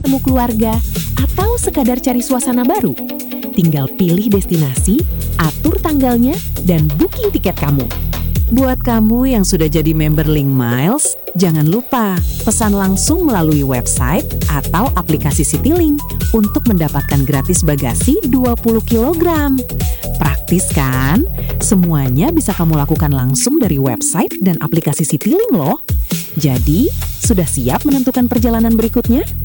ketemu keluarga, atau sekadar cari suasana baru? Tinggal pilih destinasi, atur tanggalnya, dan booking tiket kamu. Buat kamu yang sudah jadi member Link Miles, jangan lupa pesan langsung melalui website atau aplikasi Citylink untuk mendapatkan gratis bagasi 20 kg. Praktis kan? Semuanya bisa kamu lakukan langsung dari website dan aplikasi Citylink loh. Jadi, sudah siap menentukan perjalanan berikutnya?